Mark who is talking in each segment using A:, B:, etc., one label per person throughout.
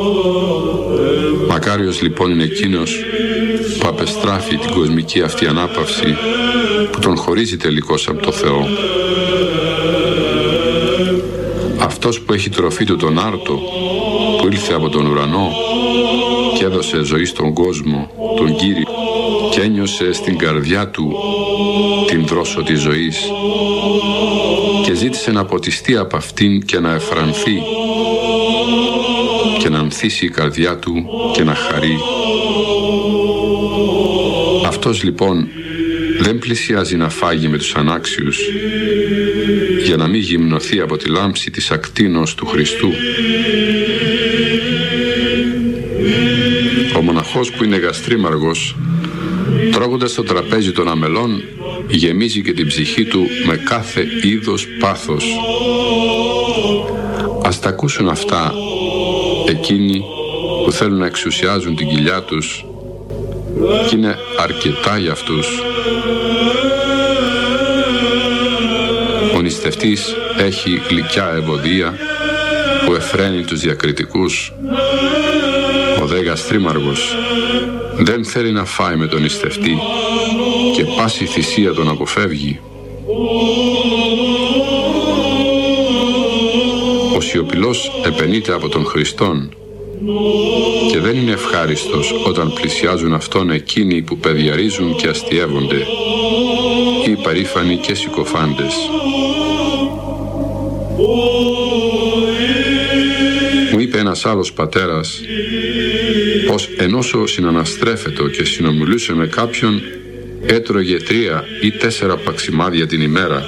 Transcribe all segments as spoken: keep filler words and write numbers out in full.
A: Μακάριος λοιπόν είναι εκείνος που απεστράφει την κοσμική αυτή ανάπαυση που τον χωρίζει τελικώς από το Θεό. Αυτός που έχει τροφή του τον άρτο που ήλθε από τον ουρανό και έδωσε ζωή στον κόσμο, τον Κύριο, και ένιωσε στην καρδιά του την δρόσο της ζωής και ζήτησε να ποτιστεί από αυτήν και να εφρανθεί και να ανθίσει η καρδιά του και να χαρεί. Αυτός λοιπόν δεν πλησιάζει να φάγει με τους ανάξιους για να μην γυμνοθεί από τη λάμψη της ακτίνος του Χριστού. Ο μοναχός που είναι γαστρίμαργος, τρώγοντας το τραπέζι των αμελών, γεμίζει και την ψυχή του με κάθε είδος πάθος. Ας τα ακούσουν αυτά εκείνοι που θέλουν να εξουσιάζουν την κοιλιά τους και είναι αρκετά για αυτούς. Ο νηστευτής έχει γλυκιά ευωδία που εφραίνει τους διακριτικούς. Ο δε γαστρίμαργος δεν θέλει να φάει με τον νηστευτή και πάση θυσία τον αποφεύγει. Ο σιωπηλός επενείται από τον Χριστόν και δεν είναι ευχάριστος όταν πλησιάζουν αυτόν εκείνοι που παιδιαρίζουν και αστιεύονται, οι περήφανοι και συκοφάντες. Μου είπε ένας άλλος πατέρας πως ενώσο συναναστρέφετο και συνομιλούσε με κάποιον, έτρωγε τρία ή τέσσερα παξιμάδια την ημέρα.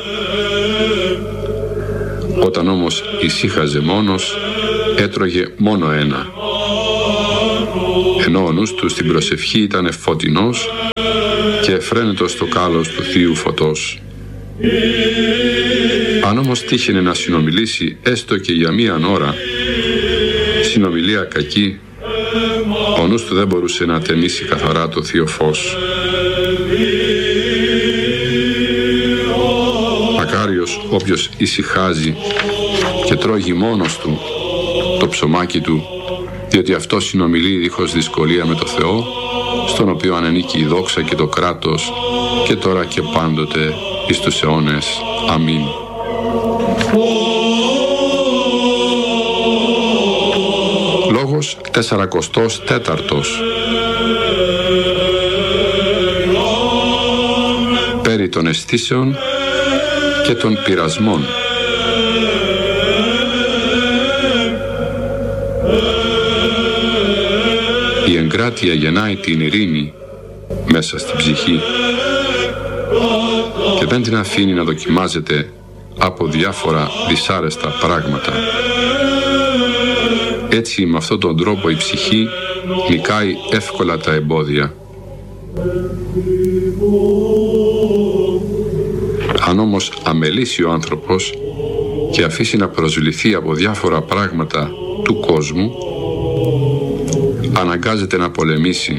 A: Όταν όμως ησύχαζε μόνος, έτρωγε μόνο ένα. Ενώ ο νους του στην προσευχή ήταν φωτεινός και εφραίνετο στο κάλος του Θείου Φωτός. Αν όμως τύχαινε να συνομιλήσει έστω και για μίαν ώρα, συνομιλία κακή, ο νους του δεν μπορούσε να ατενίσει καθαρά το Θείο Φως. Μακάριος όποιος ησυχάζει και τρώγει μόνος του το ψωμάκι του, διότι αυτό συνομιλεί δίχως δυσκολία με το Θεό, στον οποίο ανενίκει η δόξα και το κράτος και τώρα και πάντοτε εις τους αιώνες. Αμήν. Λόγος τεσσαρακοστός τέταρτος. Περί των αισθήσεων και των πειρασμών. Η εγκράτεια γεννάει την ειρήνη μέσα στην ψυχή και δεν την αφήνει να δοκιμάζεται από διάφορα δυσάρεστα πράγματα. Έτσι με αυτόν τον τρόπο η ψυχή νικάει εύκολα τα εμπόδια. Αν όμως αμελήσει ο άνθρωπος και αφήσει να προσβληθεί από διάφορα πράγματα του κόσμου, αναγκάζεται να πολεμήσει,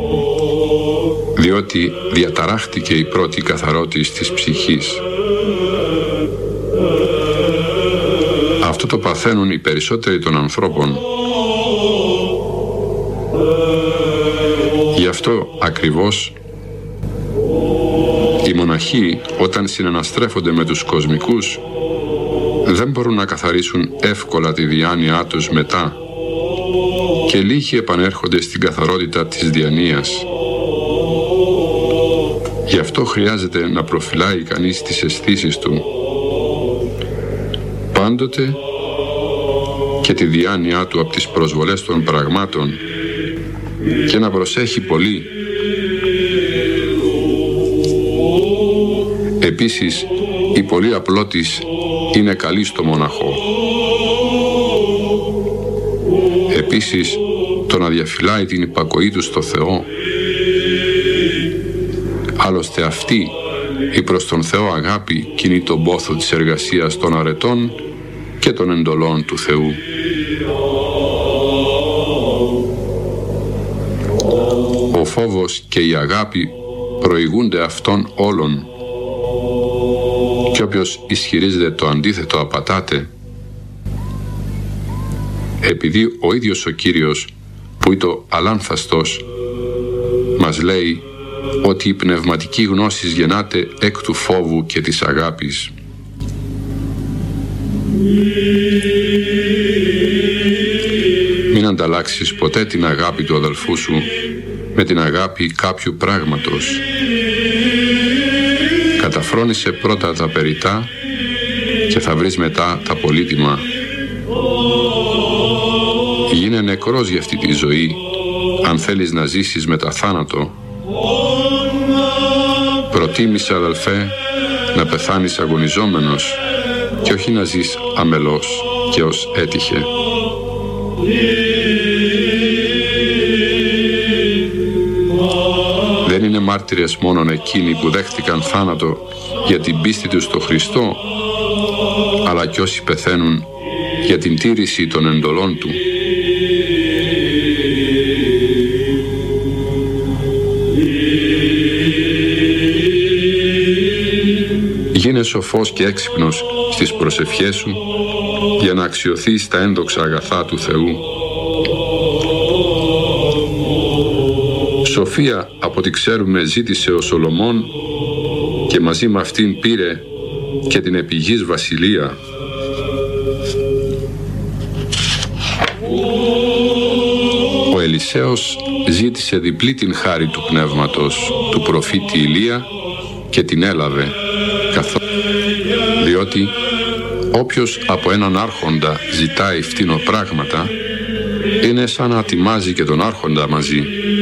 A: διότι διαταράχτηκε η πρώτη καθαρότης της ψυχής. Αυτό το παθαίνουν οι περισσότεροι των ανθρώπων. Γι' αυτό ακριβώς οι μοναχοί, όταν συναναστρέφονται με τους κοσμικούς, δεν μπορούν να καθαρίσουν εύκολα τη διάνοιά τους μετά και λίγοι επανέρχονται στην καθαρότητα της διανοίας. Γι' αυτό χρειάζεται να προφυλάει κανείς τις αισθήσεις του πάντοτε και τη διάνοιά του από τις προσβολές των πραγμάτων και να προσέχει πολύ. Επίσης, η πολύ απλότης είναι καλή στο μοναχό. Επίσης, το να διαφυλάει την υπακοή του στο Θεό. Άλλωστε αυτή η προς τον Θεό αγάπη κινεί τον πόθο της εργασίας των αρετών και των εντολών του Θεού. Ο φόβος και η αγάπη προηγούνται αυτών όλων και όποιος ισχυρίζεται το αντίθετο απατάται. επειδή ο ίδιος ο Κύριος, που είναι το αλάνθαστος, μας λέει ότι η πνευματική γνώση γεννάται εκ του φόβου και της αγάπης. Μην ανταλλάξεις ποτέ την αγάπη του αδελφού σου με την αγάπη κάποιου πράγματος. Καταφρόνησε πρώτα τα περιτά και θα βρεις μετά τα πολύτιμα. Γίνε νεκρός για αυτή τη ζωή αν θέλεις να ζήσεις μετά θάνατο. Προτίμησε, αδελφέ, να πεθάνεις αγωνιζόμενος και όχι να ζεις αμελός και ως έτυχε. Δεν είναι μάρτυρες μόνον εκείνοι που δέχτηκαν θάνατο για την πίστη τους στο Χριστό, αλλά και όσοι πεθαίνουν για την τήρηση των εντολών Του. Γίνε σοφός και έξυπνος στις προσευχές σου για να αξιωθείς τα ένδοξα αγαθά του Θεού. Σοφία, από ό,τι ξέρουμε, ζήτησε ο Σολομών και μαζί με αυτήν πήρε και την επιγής βασιλεία. Ο Ελισέος ζήτησε διπλή την χάρη του πνεύματος του προφήτη Ηλία και την έλαβε, καθώς διότι όποιος από έναν άρχοντα ζητάει φτηνό πράγματα είναι σαν να ατιμάζει και τον άρχοντα μαζί.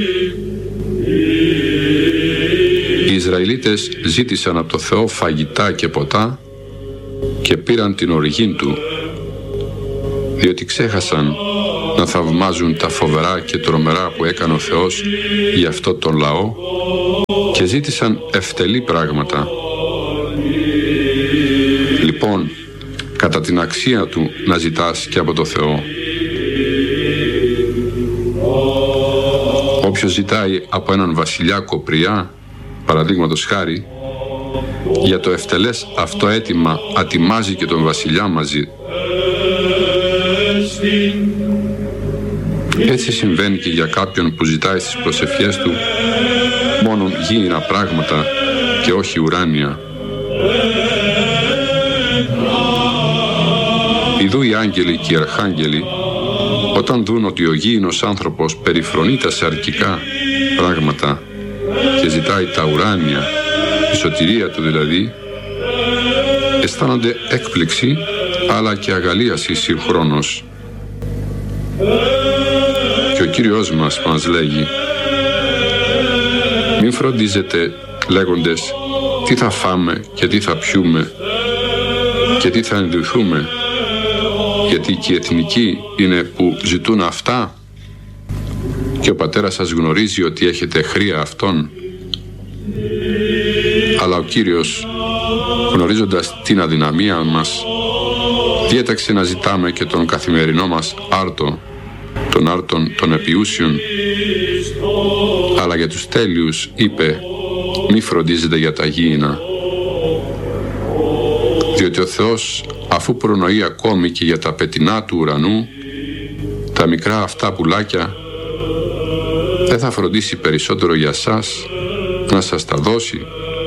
A: Οι Ισραηλίτες ζήτησαν από το Θεό φαγητά και ποτά και πήραν την οργή Του, διότι ξέχασαν να θαυμάζουν τα φοβερά και τρομερά που έκανε ο Θεός για αυτό τον λαό και ζήτησαν ευτελή πράγματα. Λοιπόν, κατά την αξία Του να ζητάς και από το Θεό. Όποιος ζητάει από έναν βασιλιά κοπριά, παραδείγματος χάρη, για το ευτελές αυτό αίτημα ατιμάζει και τον βασιλιά μαζί. Έτσι συμβαίνει και για κάποιον που ζητάει στις προσευχές του μόνον γήινα πράγματα και όχι ουράνια. Ιδού οι άγγελοι και οι αρχάγγελοι, όταν δουν ότι ο γήινος άνθρωπος περιφρονείται σε αρκικά πράγματα και ζητάει τα ουράνια, η σωτηρία του δηλαδή, αισθάνονται έκπληξη αλλά και αγαλίαση συγχρόνως. Και ο Κύριος μας μας λέγει: μην φροντίζετε λέγοντες τι θα φάμε και τι θα πιούμε και τι θα ενδυθούμε, γιατί και οι εθνικοί είναι που ζητούν αυτά και ο Πατέρας σας γνωρίζει ότι έχετε χρία αυτών. Αλλά ο Κύριος, γνωρίζοντας την αδυναμία μας, διέταξε να ζητάμε και τον καθημερινό μας άρτο, τον άρτον των επιούσιων. Αλλά για τους τέλειους είπε: μη φροντίζετε για τα γήινα, διότι ο Θεός, αφού προνοεί ακόμη και για τα πετεινά του ουρανού, τα μικρά αυτά πουλάκια, δεν θα φροντίσει περισσότερο για σας να σας τα δώσει?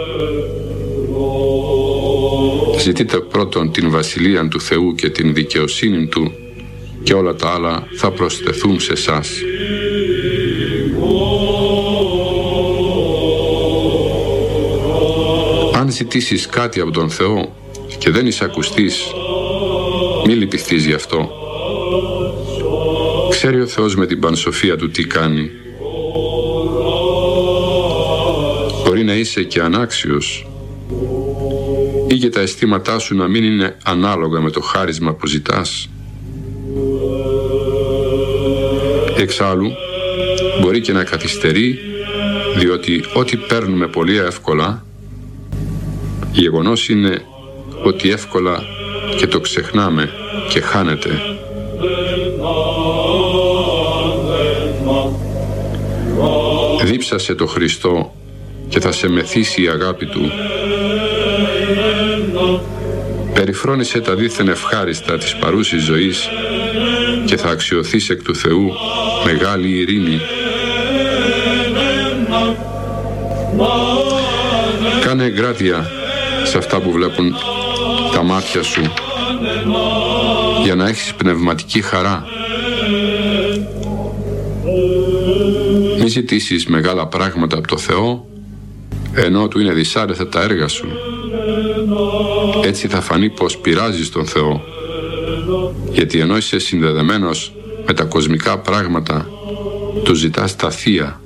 A: Ζητείτε πρώτον την βασιλεία του Θεού και την δικαιοσύνη Του και όλα τα άλλα θα προσθεθούν σε εσάς. Αν ζητήσεις κάτι από τον Θεό και δεν εισακουστείς, μη λυπηθείς γι' αυτό. Ξέρει ο Θεός με την πανσοφία Του τι κάνει. Μπορεί να είσαι και ανάξιος ή και τα αισθήματά σου να μην είναι ανάλογα με το χάρισμα που ζητάς. Εξάλλου, μπορεί και να καθυστερεί, διότι ό,τι παίρνουμε πολύ εύκολα, γεγονός είναι ότι εύκολα και το ξεχνάμε και χάνεται. Δίψασε το Χριστό και θα σε μεθύσει η αγάπη Του. Περιφρόνησε τα δίθεν ευχάριστα της παρούσης ζωής και θα αξιωθείς εκ του Θεού μεγάλη ειρήνη. Κάνε εγκράτεια σε αυτά που βλέπουν τα μάτια σου για να έχεις πνευματική χαρά. Μη ζητήσεις μεγάλα πράγματα από το Θεό ενώ του είναι δυσάρεστα τα έργα σου. Έτσι θα φανεί πως πειράζεις τον Θεό, γιατί ενώ είσαι συνδεδεμένος με τα κοσμικά πράγματα του ζητάς τα θεία.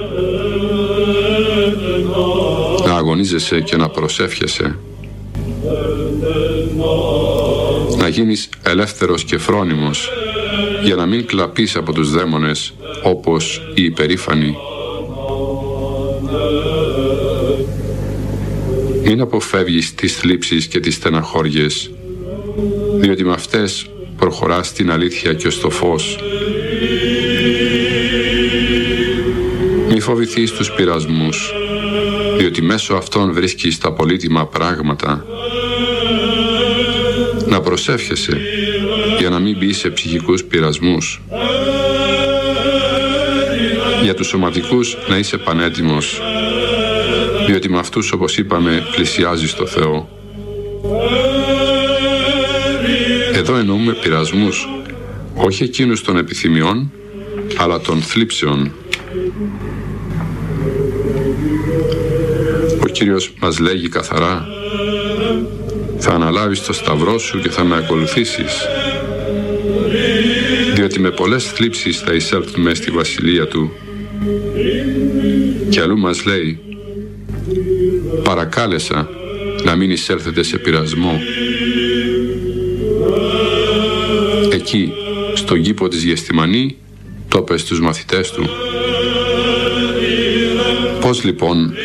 A: Να αγωνίζεσαι και να προσεύχεσαι, να γίνεις ελεύθερος και φρόνιμος για να μην κλαπείς από τους δαίμονες όπως οι υπερήφανοι. Μην αποφεύγεις τις θλίψεις και τις στεναχώριες, διότι με αυτές προχωράς στην αλήθεια και στο φως. Μη φοβηθείς τους πειρασμούς, διότι μέσω αυτών βρίσκεις τα πολύτιμα πράγματα. Να προσεύχεσαι για να μην μπει σε ψυχικούς πειρασμούς. Για τους σωματικούς να είσαι πανέτοιμος, διότι με αυτούς, όπως είπαμε, πλησιάζεις το Θεό. Εδώ εννοούμε πειρασμούς, όχι εκείνους των επιθυμιών, αλλά των θλίψεων. Ο Κύριος μας λέγει καθαρά: θα αναλάβεις το σταυρό σου και θα με ακολουθήσεις, διότι με πολλές θλίψεις θα εισέλθουμε στη βασιλεία Του. Και αλλού μας λέει: παρακάλεσα να μην εισέλθετε σε πειρασμό. Εκεί, στον κήπο της Γεστημανή, το είπε στους μαθητές Του. Πώς λοιπόν